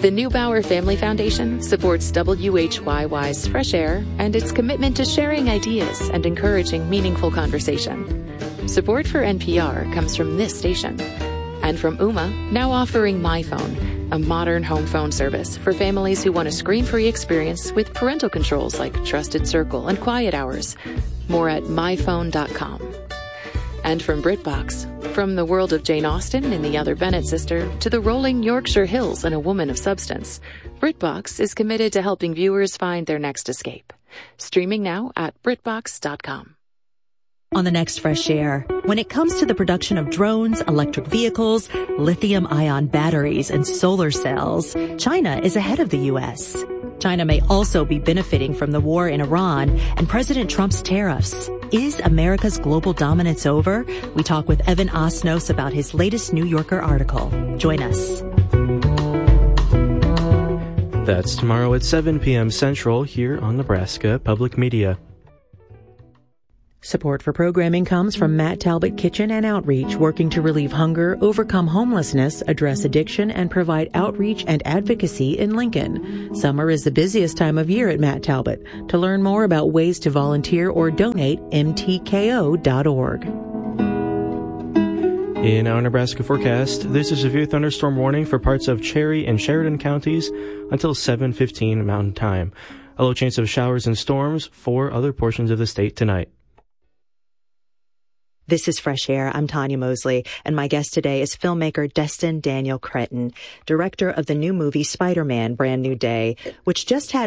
The Neubauer Family Foundation supports WHYY's Fresh Air and its commitment to sharing ideas and encouraging meaningful conversation. Support for NPR comes from this station and from Ooma, now offering MyPhone, a modern home phone service for families who want a screen-free experience with parental controls like Trusted Circle and Quiet Hours. More at myphone.com. And from BritBox, from the world of Jane Austen and the Other Bennet Sister to the rolling Yorkshire Hills and A Woman of Substance, BritBox is committed to helping viewers find their next escape. Streaming now at BritBox.com. On the next Fresh Air, when it comes to the production of drones, electric vehicles, lithium-ion batteries, and solar cells, China is ahead of the U.S. China may also be benefiting from the war in Iran and President Trump's tariffs. Is America's global dominance over? We talk with Evan Osnos about his latest New Yorker article. Join us. That's tomorrow at 7 p.m. Central here on Nebraska Public Media. Support for programming comes from Matt Talbot Kitchen and Outreach, working to relieve hunger, overcome homelessness, address addiction, and provide outreach and advocacy in Lincoln. Summer is the busiest time of year at Matt Talbot. To learn more about ways to volunteer or donate, mtko.org. In our Nebraska forecast, this is a severe thunderstorm warning for parts of Cherry and Sheridan counties until 7:15 Mountain Time. A low chance of showers and storms for other portions of the state tonight. This is Fresh Air. I'm Tanya Mosley, and my guest today is filmmaker Destin Daniel Cretton, director of the new movie Spider-Man: Brand New Day, which just had